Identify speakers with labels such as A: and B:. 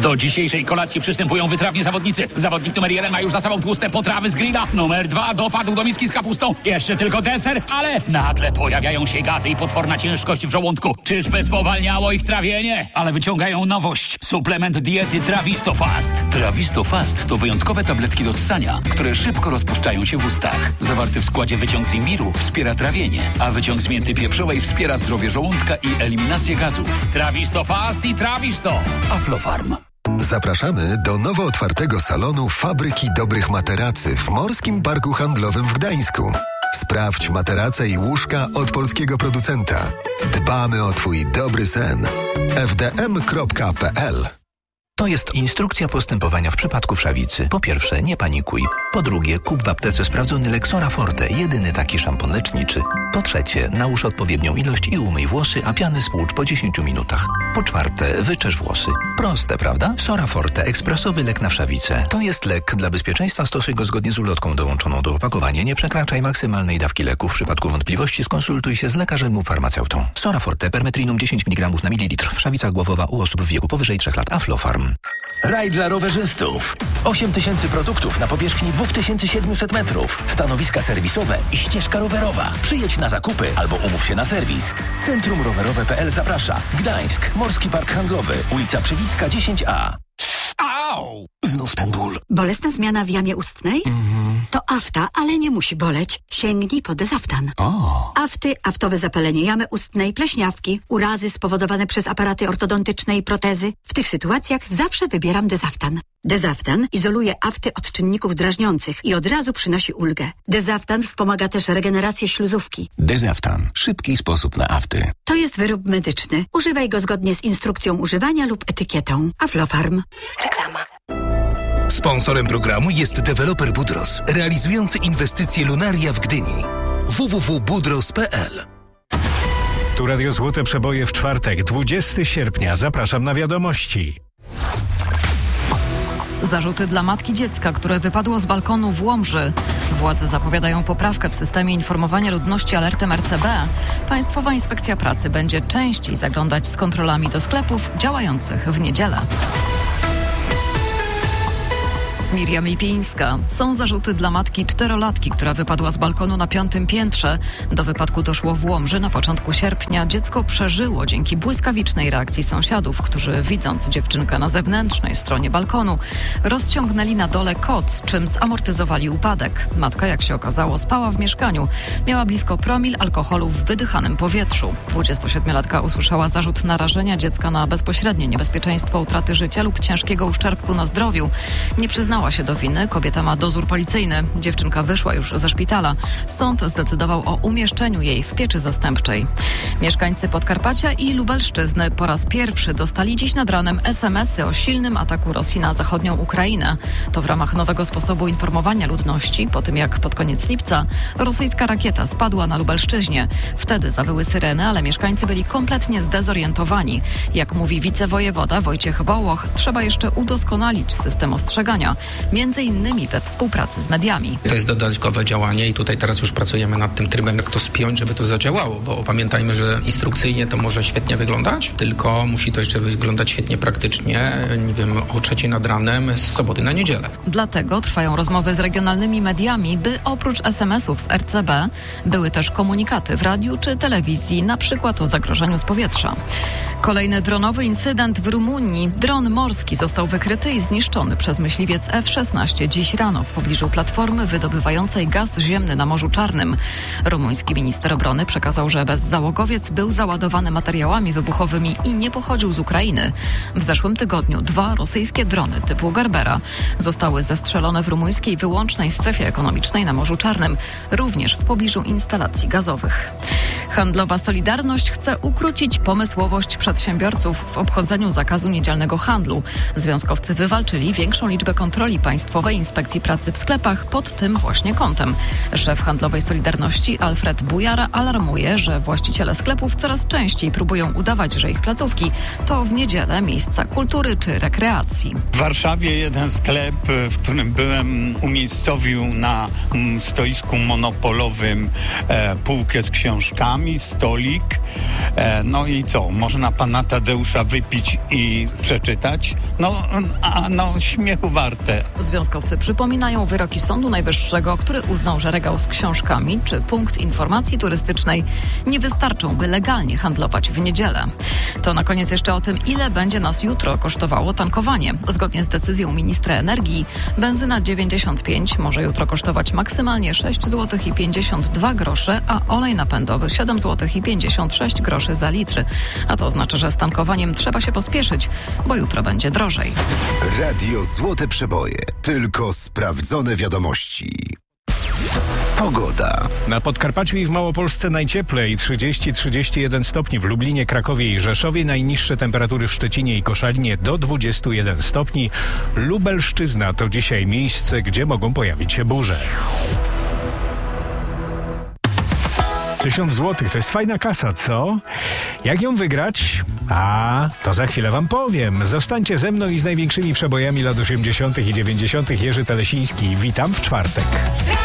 A: Do dzisiejszej kolacji przystępują wytrawni zawodnicy. Zawodnik numer 1 ma już za sobą tłuste potrawy z grilla. Numer 2 dopadł do miski z kapustą. Jeszcze tylko deser, ale nagle pojawiają się gazy i potworna ciężkość w żołądku. Czyżby spowalniało ich trawienie? Ale wyciągają nowość. Suplement diety Trawisto Fast. Trawisto Fast to wyjątkowe tabletki do ssania, które szybko rozpuszczają się w ustach. Zawarty w składzie wyciąg z imbiru wspiera trawienie, a wyciąg z mięty pieprzowej wspiera zdrowie żołądka i eliminację gazów. Trawisto Fast i Trawisto. Aflofarm.
B: Zapraszamy do nowo otwartego salonu Fabryki Dobrych Materacy w Morskim Parku Handlowym w Gdańsku. Sprawdź materace i łóżka od polskiego producenta. Dbamy o Twój dobry sen. fdm.pl.
C: To jest instrukcja postępowania w przypadku wszawicy. Po pierwsze, nie panikuj. Po drugie, kup w aptece sprawdzony Lexora Forte, jedyny taki szampon leczniczy. Po trzecie, nałóż odpowiednią ilość i umyj włosy, a piany spłucz po 10 minutach. Po czwarte, wyczesz włosy. Proste, prawda? Sora Forte, ekspresowy lek na wszawicę. To jest lek. Dla bezpieczeństwa stosuj go zgodnie z ulotką dołączoną do opakowania. Nie przekraczaj maksymalnej dawki leku. W przypadku wątpliwości skonsultuj się z lekarzem lub farmaceutą. Sora Forte, permetrinum 10 mg na mililitr. Wszawica głowowa u osób w wieku powyżej 3 lat. Aflofarm.
D: Raj dla rowerzystów. 8000 produktów na powierzchni 2700 metrów. Stanowiska serwisowe i ścieżka rowerowa. Przyjedź na zakupy albo umów się na serwis. Centrum Rowerowe.pl zaprasza. Gdańsk, Morski Park Handlowy, ulica Przewicka 10A.
A: Au!
E: Znów ten ból. Bolesna zmiana w jamie ustnej? To afta, ale nie musi boleć. Sięgnij po Dezaftan. Afty, aftowe zapalenie jamy ustnej, pleśniawki, urazy spowodowane przez aparaty ortodontyczne i protezy. W tych sytuacjach zawsze wybieram Dezaftan. Dezaftan izoluje afty od czynników drażniących i od razu przynosi ulgę. Dezaftan wspomaga też regenerację śluzówki.
D: Dezaftan. Szybki sposób na afty.
E: To jest wyrób medyczny. Używaj go zgodnie z instrukcją używania lub etykietą. Aflofarm. Reklama.
F: Sponsorem programu jest deweloper Budros, realizujący inwestycje Lunaria w Gdyni. www.budros.pl.
G: Tu Radio Złote Przeboje w czwartek, 20 sierpnia. Zapraszam na wiadomości.
H: Zarzuty dla matki dziecka, które wypadło z balkonu w Łomży. Władze zapowiadają poprawkę w systemie informowania ludności alertem RCB. Państwowa Inspekcja Pracy będzie częściej zaglądać z kontrolami do sklepów działających w niedzielę. Miriam Lipińska. Są zarzuty dla matki 4-latki, która wypadła z balkonu na 5. piętrze. Do wypadku doszło w Łomży na początku sierpnia. Dziecko przeżyło dzięki błyskawicznej reakcji sąsiadów, którzy widząc dziewczynkę na zewnętrznej stronie balkonu, rozciągnęli na dole koc, czym zamortyzowali upadek. Matka, jak się okazało, spała w mieszkaniu. Miała blisko promil alkoholu w wydychanym powietrzu. 27-latka usłyszała zarzut narażenia dziecka na bezpośrednie niebezpieczeństwo utraty życia lub ciężkiego uszczerbku na zdrowiu. Nie przyznała się do winy, kobieta ma dozór policyjny. Dziewczynka wyszła już ze szpitala. Sąd zdecydował o umieszczeniu jej w pieczy zastępczej. Mieszkańcy Podkarpacia i Lubelszczyzny po raz pierwszy dostali dziś nad ranem SMS-y o silnym ataku Rosji na zachodnią Ukrainę. To w ramach nowego sposobu informowania ludności, po tym jak pod koniec lipca rosyjska rakieta spadła na Lubelszczyźnie. Wtedy zawyły syreny, ale mieszkańcy byli kompletnie zdezorientowani. Jak mówi wicewojewoda Wojciech Wołoch, trzeba jeszcze udoskonalić system ostrzegania. Między innymi we współpracy z mediami.
I: To jest dodatkowe działanie i tutaj teraz już pracujemy nad tym trybem, jak to spiąć, żeby to zadziałało, bo pamiętajmy, że instrukcyjnie to może świetnie wyglądać, tylko musi to jeszcze wyglądać świetnie praktycznie, nie wiem, o 3 nad ranem z soboty na niedzielę.
H: Dlatego trwają rozmowy z regionalnymi mediami, by oprócz SMS-ów z RCB były też komunikaty w radiu czy telewizji, na przykład o zagrożeniu z powietrza. Kolejny dronowy incydent w Rumunii. Dron morski został wykryty i zniszczony przez myśliwiec F-16 dziś rano w pobliżu platformy wydobywającej gaz ziemny na Morzu Czarnym. Rumuński minister obrony przekazał, że bezzałogowiec był załadowany materiałami wybuchowymi i nie pochodził z Ukrainy. W zeszłym tygodniu 2 rosyjskie drony typu Gerbera zostały zestrzelone w rumuńskiej wyłącznej strefie ekonomicznej na Morzu Czarnym, również w pobliżu instalacji gazowych. Handlowa Solidarność chce ukrócić pomysłowość przedsiębiorców w obchodzeniu zakazu niedzielnego handlu. Związkowcy wywalczyli większą liczbę kontroli Państwowej Inspekcji Pracy w sklepach pod tym właśnie kątem. Szef Handlowej Solidarności Alfred Bujara alarmuje, że właściciele sklepów coraz częściej próbują udawać, że ich placówki to w niedzielę miejsca kultury czy rekreacji.
J: W Warszawie jeden sklep, w którym byłem, umiejscowił na stoisku monopolowym półkę z książkami drzwiami stolik. No i co? Można pana Tadeusza wypić i przeczytać? No śmiechu warte.
H: Związkowcy przypominają wyroki Sądu Najwyższego, który uznał, że regał z książkami czy punkt informacji turystycznej nie wystarczą, by legalnie handlować w niedzielę. To na koniec jeszcze o tym, ile będzie nas jutro kosztowało tankowanie. Zgodnie z decyzją ministra energii, benzyna 95 może jutro kosztować maksymalnie 6 zł i 52 grosze, a olej napędowy 7 zł i 56 groszy za litr. A to oznacza, że z tankowaniem trzeba się pospieszyć, bo jutro będzie drożej.
B: Radio Złote Przeboje. Tylko sprawdzone wiadomości. Pogoda.
G: Na Podkarpaciu i w Małopolsce najcieplej 30-31 stopni, w Lublinie, Krakowie i Rzeszowie, najniższe temperatury w Szczecinie i Koszalinie do 21 stopni. Lubelszczyzna to dzisiaj miejsce, gdzie mogą pojawić się burze. 1000 złotych to jest fajna kasa, co? Jak ją wygrać? To za chwilę wam powiem. Zostańcie ze mną i z największymi przebojami lat 80. i 90. Jerzy Telesiński. Witam w czwartek.